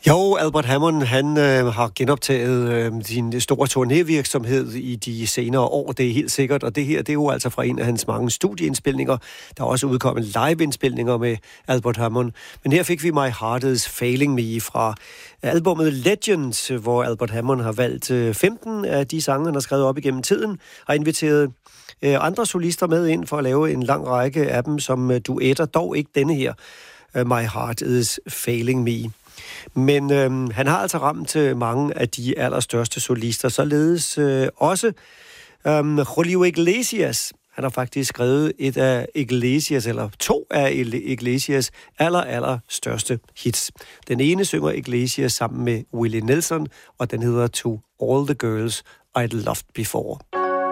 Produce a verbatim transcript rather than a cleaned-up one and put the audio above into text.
Jo, Albert Hammond, han øh, har genoptaget øh, sin store turnévirksomhed i de senere år, det er helt sikkert, og det her, det er jo altså fra en af hans mange studieindspilninger. Der er også udkommet live-indspilninger med Albert Hammond, men her fik vi My Heart Is Failing Me fra albumet Legends, hvor Albert Hammond har valgt øh, femten af de sange, han har skrevet op igennem tiden, har inviteret øh, andre solister med ind for at lave en lang række af dem som øh, duetter, dog ikke denne her, uh, My Heart Is Failing Me. Men øhm, han har altså ramt øh, mange af de allerstørste solister, således øh, også øhm, Julio Iglesias. Han har faktisk skrevet et af Iglesias, eller to af Iglesias aller, aller største hits. Den ene synger Iglesias sammen med Willie Nelson, og den hedder To All the Girls I'd Loved Before.